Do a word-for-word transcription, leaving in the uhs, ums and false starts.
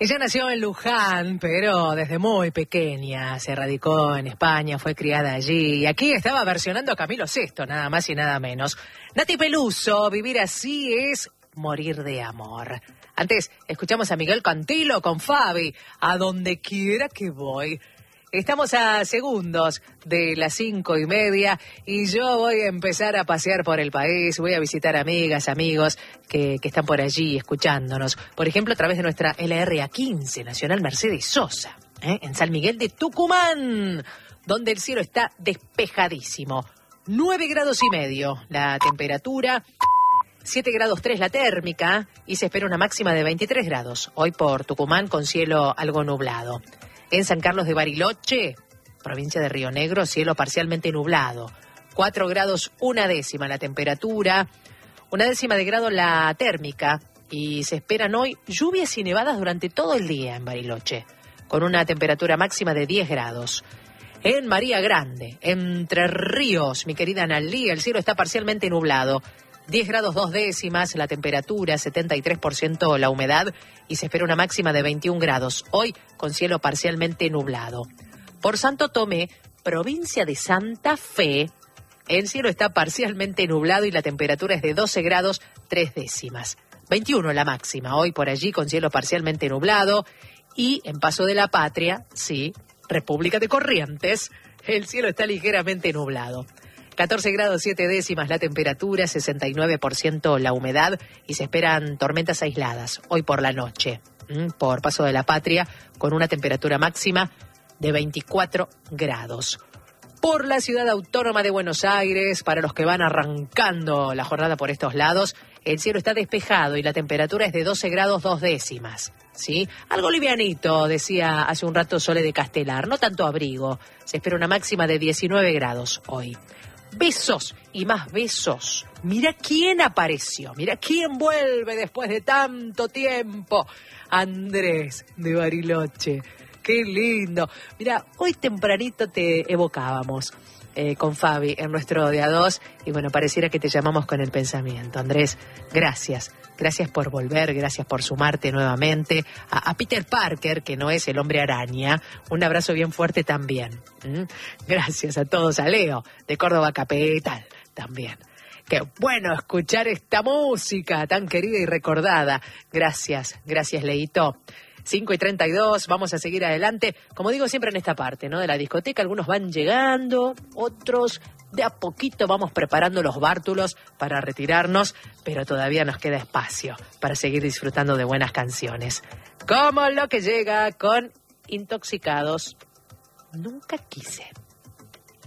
Ella nació en Luján, pero desde muy pequeña se radicó en España, fue criada allí y aquí estaba versionando a Camilo Sesto, nada más y nada menos. Nati Peluso, vivir así es morir de amor. Antes escuchamos a Miguel Cantilo con Fabi, a donde quiera que voy. Estamos a segundos de las cinco y media y yo voy a empezar a pasear por el país, voy a visitar amigas, amigos que, que están por allí escuchándonos. Por ejemplo, a través de nuestra L R A quince, Nacional Mercedes Sosa, ¿eh? en San Miguel de Tucumán, donde el cielo está despejadísimo. nueve grados y medio la temperatura, siete grados tres la térmica y se espera una máxima de veintitrés grados. Hoy por Tucumán con cielo algo nublado. En San Carlos de Bariloche, provincia de Río Negro, cielo parcialmente nublado. cuatro grados una décima la temperatura, una décima de grado la térmica y se esperan hoy lluvias y nevadas durante todo el día en Bariloche, con una temperatura máxima de diez grados. En María Grande, Entre Ríos, mi querida Analí, el cielo está parcialmente nublado. diez grados dos décimas la temperatura, setenta y tres por ciento la humedad y se espera una máxima de veintiún grados. Hoy con cielo parcialmente nublado. Por Santo Tomé, provincia de Santa Fe, el cielo está parcialmente nublado y la temperatura es de doce grados tres décimas. veintiuno la máxima, hoy por allí con cielo parcialmente nublado. Y en Paso de la Patria, sí, República de Corrientes, el cielo está ligeramente nublado. catorce grados siete décimas la temperatura, sesenta y nueve por ciento la humedad y se esperan tormentas aisladas hoy por la noche, por Paso de la Patria, con una temperatura máxima de veinticuatro grados. Por la ciudad autónoma de Buenos Aires, para los que van arrancando la jornada por estos lados, el cielo está despejado y la temperatura es de doce grados dos décimas. ¿Sí? Algo livianito, decía hace un rato Sole de Castelar, no tanto abrigo. Se espera una máxima de diecinueve grados hoy. Besos y más besos. Mira quién apareció, mira quién vuelve después de tanto tiempo. Andrés de Bariloche. Qué lindo. Mira, hoy tempranito te evocábamos eh, con Fabi en nuestro de a dos y bueno, pareciera que te llamamos con el pensamiento. Andrés, gracias. Gracias por volver, gracias por sumarte nuevamente. A, a Peter Parker, que no es el hombre araña, un abrazo bien fuerte también. ¿Mm? Gracias a todos, a Leo, de Córdoba Capital también. Qué bueno escuchar esta música tan querida y recordada. Gracias, gracias Leito. cinco y treinta y dos, vamos a seguir adelante. Como digo siempre en esta parte, ¿no? De la discoteca, algunos van llegando, otros de a poquito vamos preparando los bártulos para retirarnos, pero todavía nos queda espacio para seguir disfrutando de buenas canciones. Como lo que llega con Intoxicados, Nunca Quise.